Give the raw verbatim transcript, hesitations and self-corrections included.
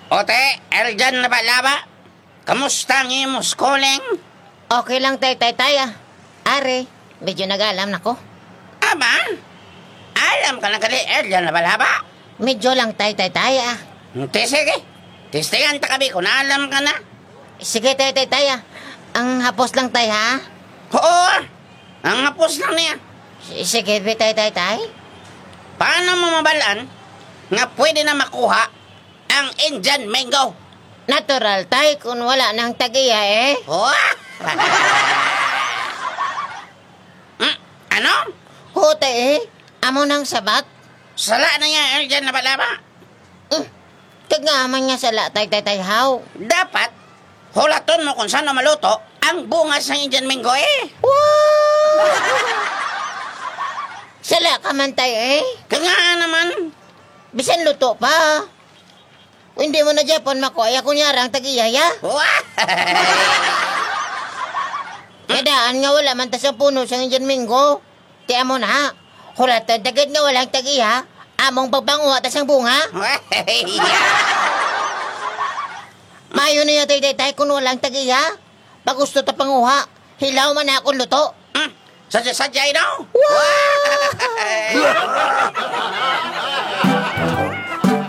Ote, Eljan na balaba? Kamusta ang imo schooling? Okay lang tay tay tay ah. Are, medyo nag-alam na ko. Aba? Alam ka na kali Eljan na balaba? Medyo lang tay tay tay ah. Hindi, sige. Tistingan ta kami kung alam ka na. Sige tay tay tay ah. Ang hapos lang tay ha. Oo, ang hapos lang niya. S- Sige be tay tay tay. Paano mo mabalaan nga pwede na makuha ang Indian mango? Natural tay kung wala nang tagiya eh. Oh? hmm? Ano? Hote eh. Amo nang sabat. Sala na niya Eljan na balaba? Uh, Kagaman nga sala tay tay tay how. Dapat, hulaton mo kung saan na maluto ang bungas ng Indian mango eh. Wow! Sala ka man tay eh. Kaya naman. Bisan luto pa. Kung hindi mo na Japon makoya kunyarang tagiyaya. Kadaan nga wala man ta sa puno sa Indian Mingo. Tiya mo na. Hulaton dagad nga walang tagiya. Among pagbanguha ta sang bunga. Mayo na yung tay-tay kung walang tagiya. Pag gusto ta panguha, hilaw man na akong luto. Hmm? Sadya-sadya ino? Wow!